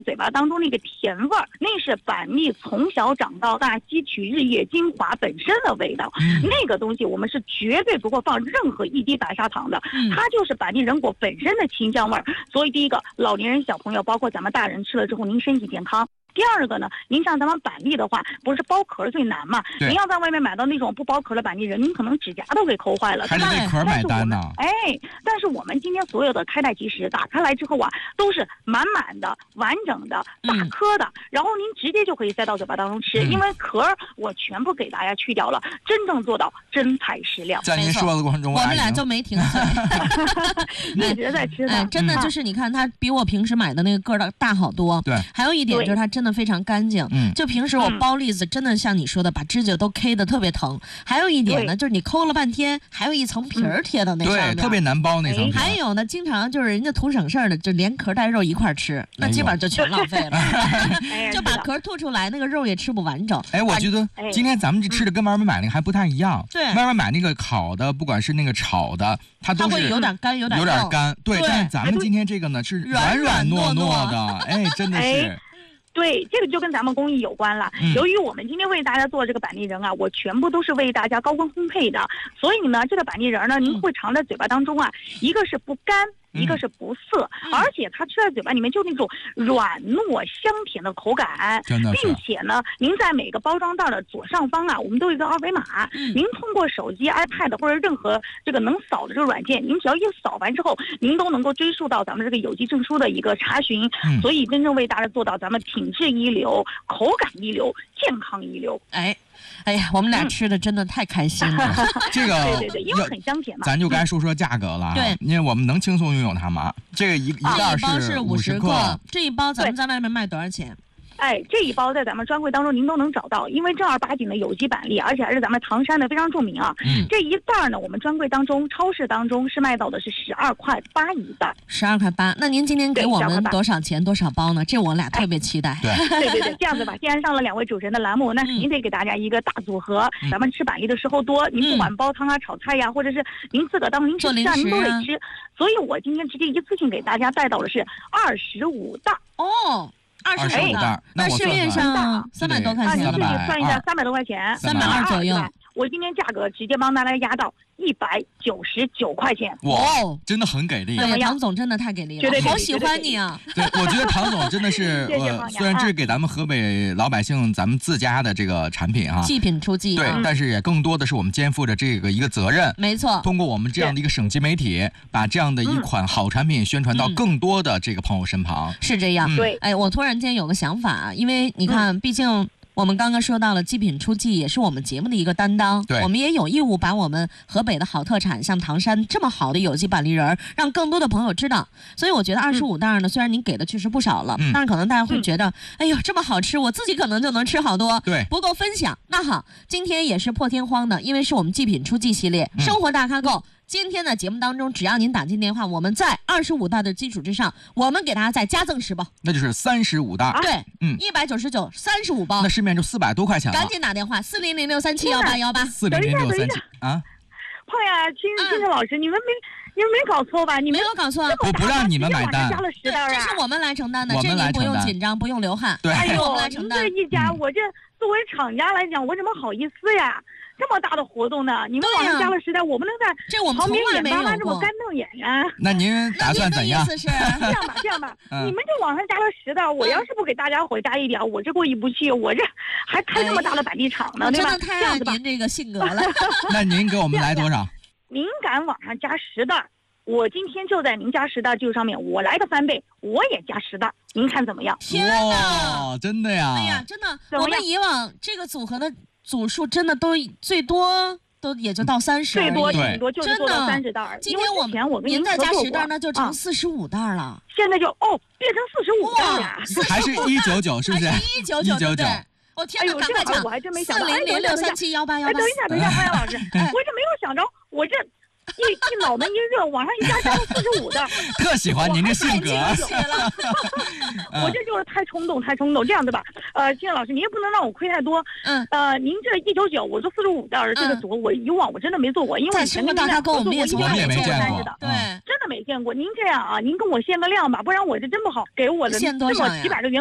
嘴巴当中那个甜味儿，那是板栗从小长到大吸取日月精华本身的味道。那个东西我们是绝对不会放任何一滴白砂糖的，它就是板栗仁果本身的清香味儿。所以第一个，老年人、小朋友，包括咱们大人吃了之后，您身体健康。第二个呢，您像咱们板栗的话，不是剥壳最难嘛？您要在外面买到那种不剥壳的板栗仁，您可能指甲都给抠坏了， 还得为壳买单呢。 但是我们今天所有的开袋即食，打开来之后啊，都是满满的、完整的、大颗的，然后您直接就可以塞到嘴巴当中吃，因为壳我全部给大家去掉了，真正做到真材实料。 在您说的过程中， 我们俩就没停嘴， 一直在吃的。 真的就是你看，它比我平时买的那个个儿大好多。 对， 还有一点就是它真的非常干净。就平时我剥栗子，真的像你说的，把指甲都 K 的特别疼。还有一点呢，就是你抠了半天，还有一层皮儿贴到那上面， 对，特别难剥那层皮。 还有呢，经常就是人家图省事儿的，就连壳带肉一块吃，那基本上就全浪费了，就把壳吐出来，那个肉也吃不完整。 我觉得今天咱们这吃的跟外面买那个还不太一样。 对， 外面买那个烤的，不管是那个炒的，它都是有点干，有点干。对，但是咱们今天这个呢是软软糯糯的，真的是。 对，这个就跟咱们工艺有关了。由于我们今天为大家做这个板栗仁啊，我全部都是为大家高温烘焙的，所以呢，这个板栗仁呢，您会尝在嘴巴当中啊，一个是不干。一个是不涩，而且它吃在嘴巴里面就那种软糯香甜的口感，并且呢，您在每个包装袋的左上方啊，我们都有一个二维码，您通过手机、iPad 或者任何这个能扫的这个软件，您只要一扫完之后，您都能够追溯到咱们这个有机证书的一个查询，所以真正为大家做到咱们品质一流、口感一流、健康一流。 哎呀，我们俩吃的真的太开心了。 这个对，因为很香甜嘛。 咱就该说价格了。 对， 因为我们能轻松拥有它吗？这个一袋是50克，这一包咱们在外面卖多少钱？ 这一包在咱们专柜当中您都能找到，因为正儿八经的有机板栗，而且还是咱们唐山的非常著名啊。这一袋呢，我们专柜当中、超市当中是卖到的是12.8块一袋。 12.8块。那您今天给我们多少钱、多少包呢？这我俩特别期待。 对，这样子吧，既然上了2位主持人的栏目，那肯定得给大家一个大组合。咱们吃板栗的时候多，您不管煲汤啊、炒菜呀，或者是您自个儿当零食吃啊，您都得吃。所以我今天直接一次性给大家带到的是25袋。 25袋，那市面上300多块钱了吧？ 你自己算一下，300多块钱 ，320左右。 我今天价格直接帮大家压到199块钱。 哇，真的很给力！ 唐总真的太给力了，好喜欢你啊！ 对，我觉得唐总真的是，虽然这是给咱们河北老百姓咱们自家的这个产品啊， 祭品出祭， 对，但是也更多的是我们肩负着这个一个责任。 没错， 通过我们这样的一个省级媒体，把这样的一款好产品宣传到更多的这个朋友身旁。 是这样， 对。 我突然间有个想法，因为你看，毕竟。我们刚刚说到了祭品出祭，也是我们节目的一个担当。 对， 我们也有义务把我们河北的好特产，像唐山这么好的有机板栗仁，让更多的朋友知道。所以我觉得25袋呢，虽然您给的确实不少了，但是可能大家会觉得，哎呦，这么好吃，我自己可能就能吃好多， 对， 不够分享。那好，今天也是破天荒的，因为是我们祭品出祭系列，生活大咖购。今天的节目当中，只要您打进电话，我们在25袋的基础之上，我们给大家再加赠10包， 那就是35袋。 对，199，35包， 那市面就400多块钱了。 赶紧打电话400637188，4006371 啊！ 胖呀，青青老师，你们没搞错吧？你们没有搞错， 不让你们买单， 加了10袋啊！ 这是我们来承担的，这您不用紧张，不用流汗， 对， 哎呦， 我们来承担。 这一家，我这作为厂家来讲，我怎么好意思呀？这么大的活动呢，你们往上加了10袋，我不能在旁边眼巴巴这么干瞪眼呀。 那您打算怎样？ 那您的意思是这样吧，你们就往上加了10袋，我要是不给大家伙加一点，我这过意不去，我这还开这么大的板栗厂呢，对吧？ 真的太爱您这个性格了。 那您给我们来多少？ 您敢往上加10袋，我今天就在您加10袋基础上面，我来个3倍，我也加10袋，您看怎么样？ 天哪， 真的呀！ 哎呀，真的，我们以往这个组合的组数真的都最多都也就到30， 最多顶多就是做到30袋。 今天我跟您再加10袋，那就成45袋了。 现在就变成45袋了， 还是199，是不是？ 还是199，对。我天哪，赶快抢！ 我还真没想到。 400637188。 等一下，潘阳老师，我这没有想着，我这一脑门一热，往上一加到45的， 特喜欢您这性格。 我这就是太冲动，这样子吧。金燕老师，您也不能让我亏太多。您这199，我做45袋这个组，我以往我真的没做过，因为前面大咖跟我们也从来没见过， 对， 真的没见过。您这样啊，您跟我限个量吧，不然我这真不好给我的这么几百个员